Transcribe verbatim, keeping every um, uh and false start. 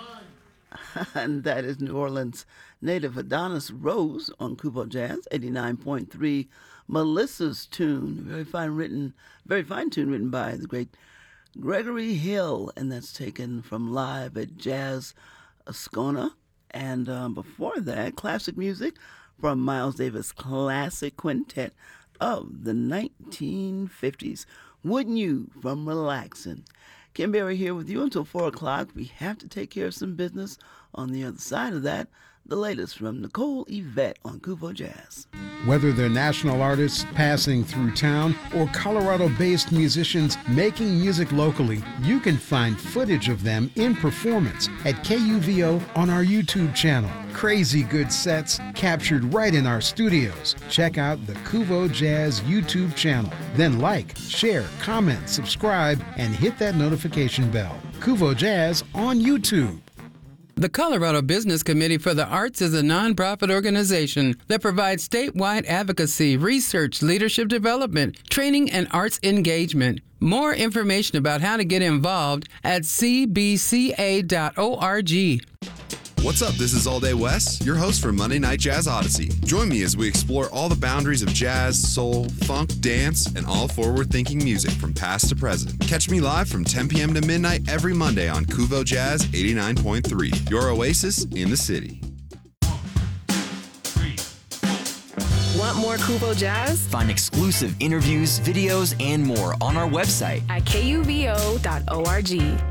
And that is New Orleans native Adonis Rose on Kubo Jazz, eighty-nine point three. Melissa's tune, very fine written, very fine tune written by the great Gregory Hill, and that's taken from Live at Jazz Ascona. And um, before that, classic music from Miles Davis' classic quintet of the nineteen fifties. Wouldn't You from Relaxin'. Kim Berry here with you until four o'clock. We have to take care of some business. On the other side of that, the latest from Nicole Yvette on Kubo Jazz. Whether they're national artists passing through town or Colorado-based musicians making music locally, you can find footage of them in performance at K U V O on our YouTube channel. Crazy good sets captured right in our studios. Check out the Kubo Jazz YouTube channel. Then like, share, comment, subscribe, and hit that notification bell. Kubo Jazz on YouTube. The Colorado Business Committee for the Arts is a nonprofit organization that provides statewide advocacy, research, leadership development, training, and arts engagement. More information about how to get involved at c b c a dot org. What's up? This is All Day Wes, your host for Monday Night Jazz Odyssey. Join me as we explore all the boundaries of jazz, soul, funk, dance, and all forward-thinking music from past to present. Catch me live from ten p.m. to midnight every Monday on Kuvo Jazz eighty-nine point three, your oasis in the city. Want more Kubo Jazz? Find exclusive interviews, videos, and more on our website at k u v o dot org.